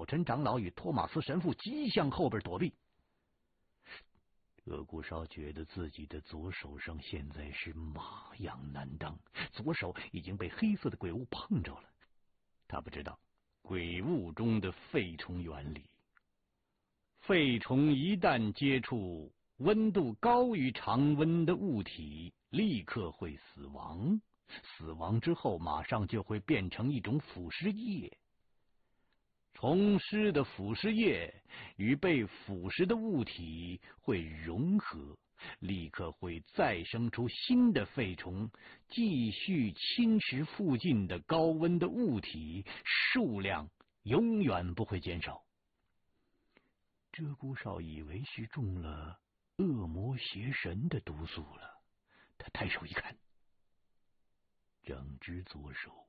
了尘长老与托马斯神父急向后边躲避。鹧鸪哨觉得自己的左手上现在是马样难当，左手已经被黑色的鬼物碰着了。他不知道鬼物中的沸虫原理，沸虫一旦接触温度高于常温的物体，立刻会死亡，死亡之后马上就会变成一种腐蚀液。虫尸的腐蚀液与被腐蚀的物体会融合，立刻会再生出新的沸虫，继续侵蚀附近的高温的物体，数量永远不会减少。鹧鸪哨以为是中了恶魔邪神的毒素了，他抬手一看，整只左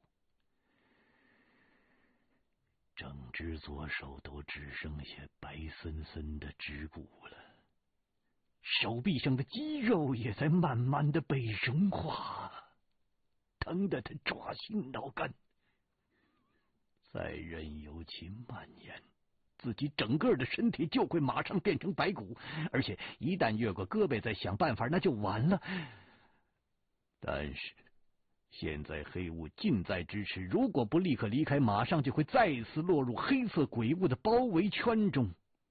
手都只剩下白森森的指骨了，手臂上的肌肉也在慢慢的被融化，疼得他抓心挠肝。再任由其蔓延，自己整个的身体就会马上变成白骨，而且一旦越过胳膊再想办法那就完了。但是现在黑雾近在咫尺，如果不立刻离开，马上就会再次落入黑色鬼物的包围圈中。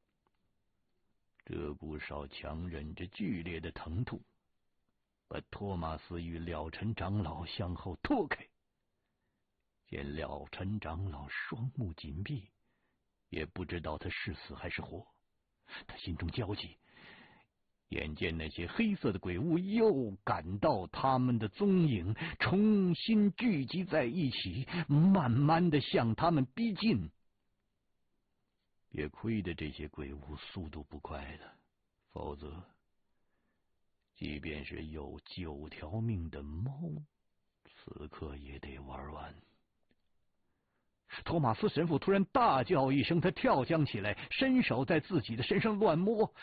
鹧鸪哨强忍着剧烈的疼痛，把托马斯与了尘长老向后拖开。见了尘长老双目紧闭，也不知道他是死还是活，他心中焦急。眼见那些黑色的鬼物又感到他们的踪影，重新聚集在一起，慢慢的向他们逼近。也亏得这些鬼物速度不快了，否则即便是有9条命的猫，此刻也得玩完。托马斯神父突然大叫一声，他跳将起来，伸手在自己的身上乱摸。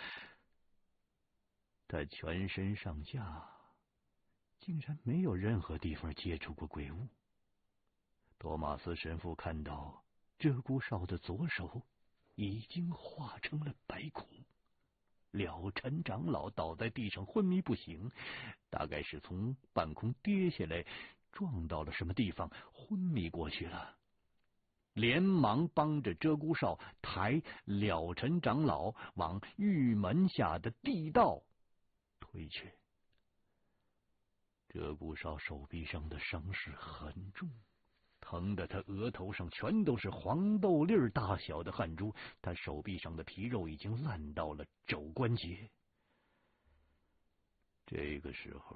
他全身上下竟然没有任何地方接触过鬼物。托马斯神父看到鹧鸪哨的左手已经化成了白骨，了尘长老倒在地上昏迷不醒，大概是从半空跌下来撞到了什么地方，昏迷过去了。连忙帮着鹧鸪哨抬了尘长老往狱门下的地道推去。鹧鸪哨手臂上的伤势很重，疼得他额头上全都是黄豆粒大小的汗珠，他手臂上的皮肉已经烂到了肘关节。这个时候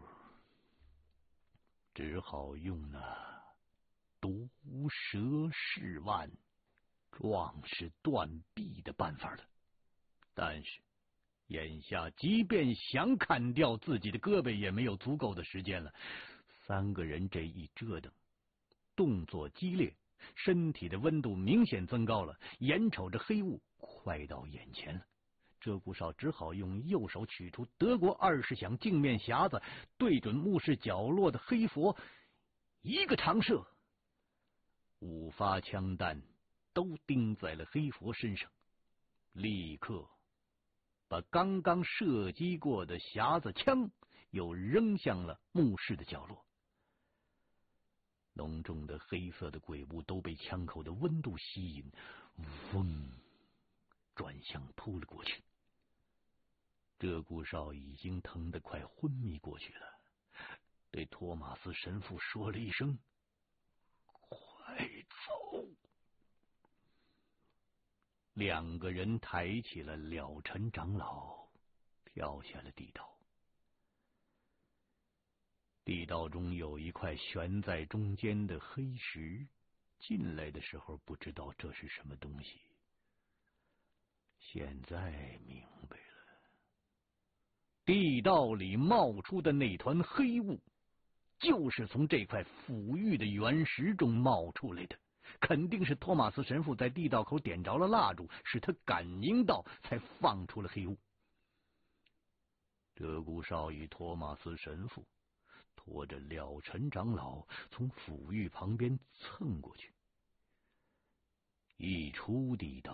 只好用毒蛇噬腕、壮士断臂的办法了。但是眼下即便想砍掉自己的胳膊也没有足够的时间了。3个人这一折腾，动作激烈，身体的温度明显增高了，眼瞅着黑雾快到眼前了。鹧鸪哨只好用右手取出德国20响镜面匣子，对准墓室角落的黑佛一个长射，5发枪弹都钉在了黑佛身上，立刻把刚刚射击过的匣子枪又扔向了墓室的角落。浓重的黑色的鬼物都被枪口的温度吸引，嗡，转向扑了过去。鹧鸪哨已经疼得快昏迷过去了，对托马斯神父说了一声：“快走！” 2个人抬起了了尘长老，跳下了地道。地道中有一块悬在中间的黑石，进来的时候不知道这是什么东西，现在明白了。地道里冒出的那团黑雾，就是从这块腐玉的原石中冒出来的。肯定是托马斯神父在地道口点着了蜡烛，使他感应到，才放出了黑雾。鹧鸪哨与托马斯神父拖着了尘长老从腐玉旁边蹭过去，一出地道